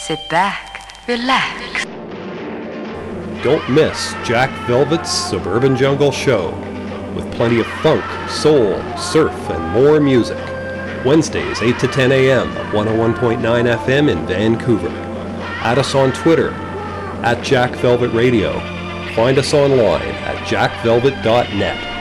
Sit back, relax. Don't miss Jack Velvet's Suburban Jungle Show, with plenty of funk, soul, surf, and more music. Wednesdays, 8 to 10 a.m. at 101.9 FM in Vancouver. Add us on Twitter, @Jack Velvet Radio. Find us online at jackvelvet.net.